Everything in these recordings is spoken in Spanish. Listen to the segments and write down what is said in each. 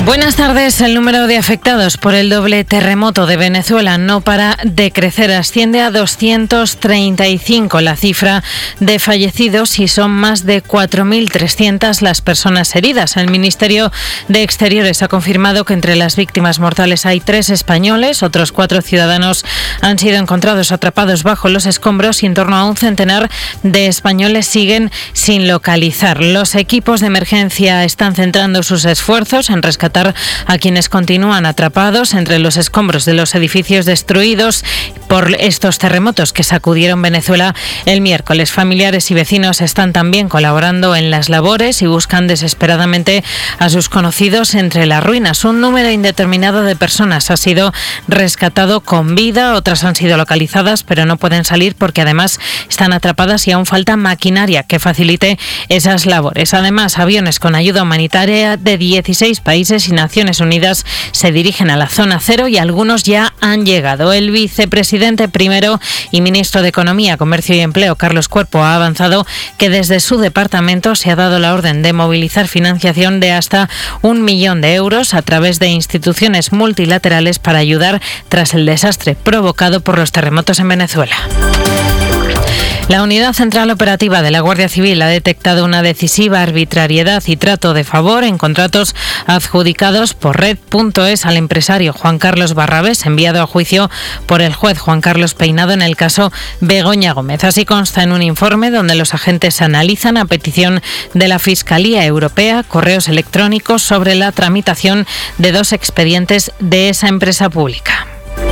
Buenas tardes. El número de afectados por el doble terremoto de Venezuela no para de crecer. Asciende a 235 la cifra de fallecidos y son más de 4.300 las personas heridas. El Ministerio de Exteriores ha confirmado que entre las víctimas mortales hay 3 españoles, otros 4 ciudadanos han sido encontrados atrapados bajo los escombros y en torno a un centenar de españoles siguen sin localizar. Los equipos de emergencia están centrando sus esfuerzos en rescatar a quienes continúan atrapados entre los escombros de los edificios destruidos por estos terremotos que sacudieron Venezuela el miércoles. Familiares y vecinos están también colaborando en las labores y buscan desesperadamente a sus conocidos entre las ruinas. Un número indeterminado de personas ha sido rescatado con vida, otras han sido localizadas pero no pueden salir porque además están atrapadas y aún falta maquinaria que facilite esas labores. Además, aviones con ayuda humanitaria de 16 países y Naciones Unidas se dirigen a la zona cero y algunos ya han llegado. El vicepresidente primero y ministro de Economía, Comercio y Empleo, Carlos Cuerpo, ha avanzado que desde su departamento se ha dado la orden de movilizar financiación de hasta 1 millón de euros a través de instituciones multilaterales para ayudar tras el desastre provocado por los terremotos en Venezuela. La Unidad Central Operativa de la Guardia Civil ha detectado una decisiva arbitrariedad y trato de favor en contratos adjudicados por Red.es al empresario Juan Carlos Barrabés, enviado a juicio por el juez Juan Carlos Peinado en el caso Begoña Gómez. Así consta en un informe donde los agentes analizan a petición de la Fiscalía Europea correos electrónicos sobre la tramitación de 2 expedientes de esa empresa pública.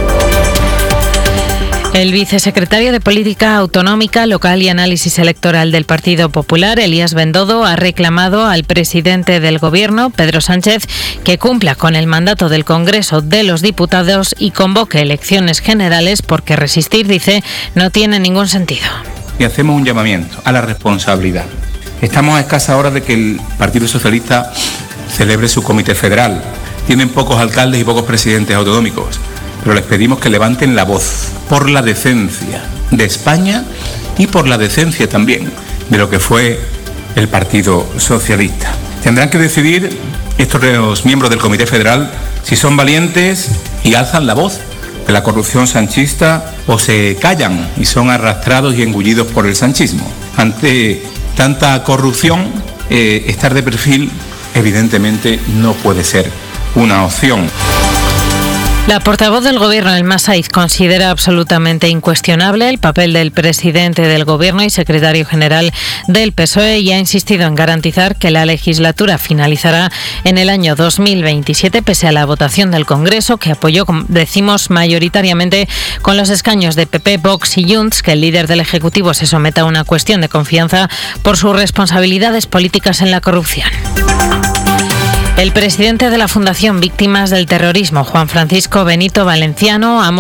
El vicesecretario de Política Autonómica, Local y Análisis Electoral del Partido Popular, Elías Bendodo, ha reclamado al presidente del Gobierno, Pedro Sánchez, que cumpla con el mandato del Congreso de los Diputados y convoque elecciones generales porque resistir, dice, no tiene ningún sentido. Y hacemos un llamamiento a la responsabilidad. Estamos a escasas horas de que el Partido Socialista celebre su comité federal. Tienen pocos alcaldes y pocos presidentes autonómicos, pero les pedimos que levanten la voz por la decencia de España y por la decencia también de lo que fue el Partido Socialista. Tendrán que decidir estos miembros del Comité Federal si son valientes y alzan la voz de la corrupción sanchista o se callan y son arrastrados y engullidos por el sanchismo. Ante tanta corrupción, estar de perfil evidentemente no puede ser una opción. La portavoz del Gobierno, Elma Saiz, considera absolutamente incuestionable el papel del presidente del Gobierno y secretario general del PSOE y ha insistido en garantizar que la legislatura finalizará en el año 2027 pese a la votación del Congreso que apoyó, como decimos, mayoritariamente con los escaños de PP, Vox y Junts, que el líder del Ejecutivo se someta a una cuestión de confianza por sus responsabilidades políticas en la corrupción. El presidente de la Fundación Víctimas del Terrorismo, Juan Francisco Benito Valenciano, ha